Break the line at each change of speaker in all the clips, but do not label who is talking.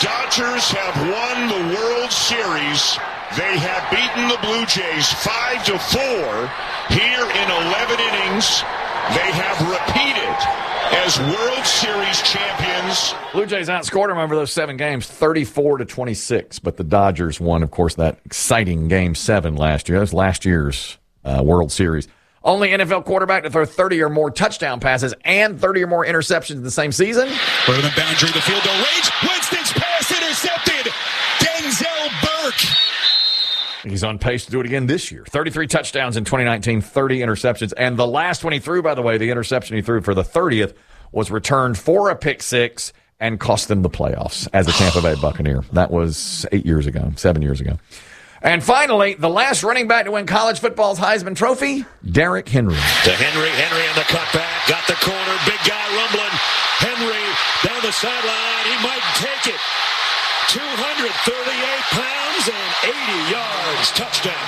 Dodgers have won the World Series. They have beaten the Blue Jays 5-4 here in 11 innings. They have repeated as World Series champions.
Blue Jays outscored them over those 7 games 34-26, but the Dodgers won, of course, that exciting Game 7 last year. That was last year's World Series. Only NFL quarterback to throw 30 or more touchdown passes and 30 or more interceptions in the same season.
Over the boundary, the field goal range. Winston's pass intercepted. Denzel Burke.
He's on pace to do it again this year. 33 touchdowns in 2019, 30 interceptions. And the last one he threw, by the way, the interception he threw for the 30th, was returned for a pick six and cost them the playoffs as a Tampa Bay Buccaneer. That was 7 years ago. And finally, the last running back to win college football's Heisman Trophy, Derrick Henry.
To Henry on the cutback, got the corner, big guy rumbling. Henry down the sideline, he might take it. 238 pounds and 80 yards, touchdown.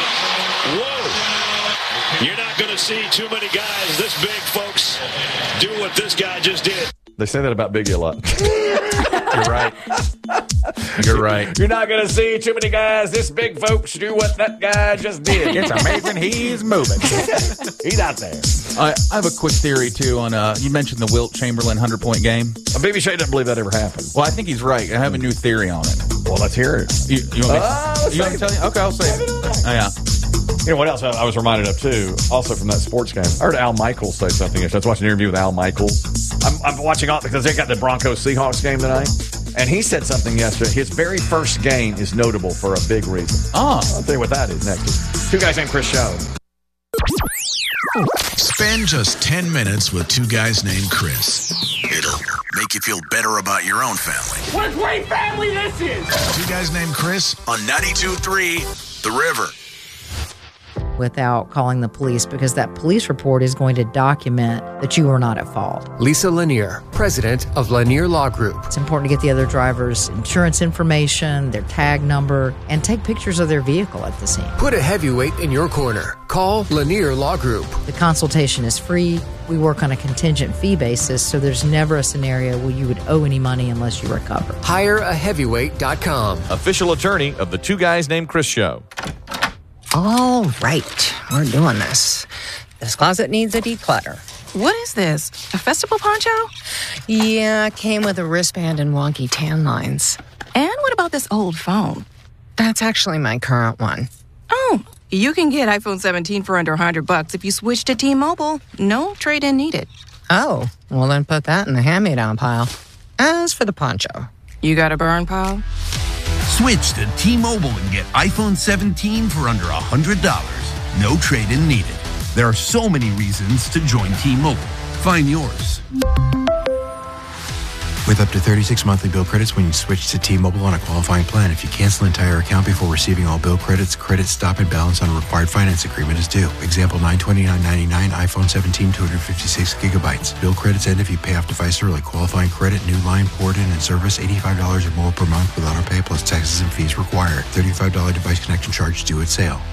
Whoa. You're not going to see too many guys this big, folks, do what this guy just did.
They say that about Biggie a lot.
You're right. You're right.
You're not going to see too many guys this big, folks, do what that guy just did.
It's amazing he's moving.
He's out there.
I have a quick theory, too, on you mentioned the Wilt Chamberlain 100-point game.
BBC doesn't believe that ever happened.
Well, I think he's right. I have a new theory on it.
Well, let's hear it.
You want me to tell you? Okay, I'll say it. Oh, yeah.
You know what else I was reminded of, too, also from that sports game? I heard Al Michaels say something. I was watching an interview with Al Michaels. I'm watching all because they got the Broncos-Seahawks game tonight. And he said something yesterday. His very first game is notable for a big reason.
Oh.
I'll tell you what that is next. Two Guys Named Chris Show.
Spend just 10 minutes with Two Guys Named Chris. It'll make you feel better about your own family.
What a great family this is!
Two Guys Named Chris on 92.3 The River.
Without calling the police, because that police report is going to document that you were not at fault.
Lisa Lanier, president of Lanier Law Group.
It's important to get the other driver's insurance information, their tag number, and take pictures of their vehicle at the scene.
Put a heavyweight in your corner. Call Lanier Law Group.
The consultation is free. We work on a contingent fee basis, so there's never a scenario where you would owe any money unless you recover.
HireAHeavyweight.com.
Official attorney of the Two Guys Named Chris Show.
All right, we're doing this. This closet needs a declutter.
What is this? A festival poncho?
Yeah, came with a wristband and wonky tan lines.
And what about this old phone?
That's actually my current one.
Oh, you can get iPhone 17 for under $100 if you switch to T-Mobile. No trade-in needed.
Oh, well then put that in the hand-me-down pile. As for the poncho.
You got a burn pile?
Switch to T-Mobile and get iPhone 17 for under $100. No trade-in needed. There are so many reasons to join T-Mobile. Find yours.
With up to 36 monthly bill credits when you switch to T-Mobile on a qualifying plan. If you cancel an entire account before receiving all bill credits, credit stop and balance on a required finance agreement is due. Example, $929.99, iPhone 17, 256 gigabytes. Bill credits end if you pay off device early. Qualifying credit, new line, port in, and service, $85 or more per month with auto pay plus taxes and fees required. $35 device connection charge due at sale.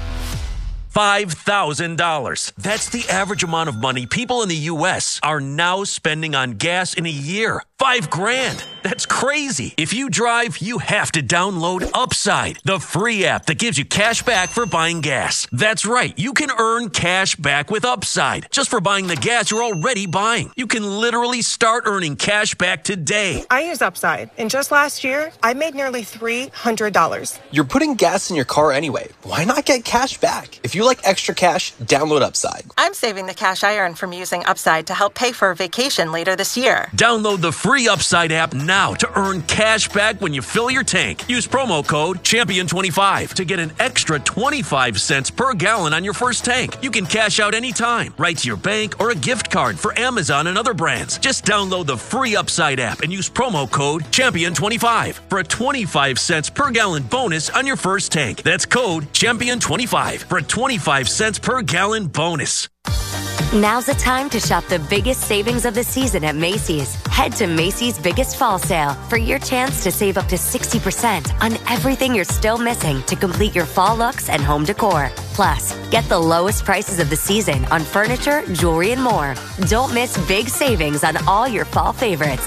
$5,000. That's the average amount of money people in the U.S. are now spending on gas in a year. $5,000. That's crazy. If you drive, you have to download Upside, the free app that gives you cash back for buying gas. That's right. You can earn cash back with Upside just for buying the gas you're already buying. You can literally start earning cash back today.
I use Upside, and just last year, I made nearly $300.
You're putting gas in your car anyway. Why not get cash back? If you like extra cash, download Upside.
I'm saving the cash I earn from using Upside to help pay for a vacation later this year.
Download the free Upside app now to earn cash back when you fill your tank. Use promo code Champion25 to get an extra 25 cents per gallon on your first tank. You can cash out anytime, right to your bank or a gift card for Amazon and other brands. Just download the free Upside app and use promo code Champion25 for a 25 cents per gallon bonus on your first tank. That's code Champion25 for a 25 cents per gallon bonus.
Now's the time to shop the biggest savings of the season at Macy's. Head to Macy's Biggest Fall Sale for your chance to save up to 60% on everything you're still missing to complete your fall looks and home decor. Plus, get the lowest prices of the season on furniture, jewelry, and more. Don't miss big savings on all your fall favorites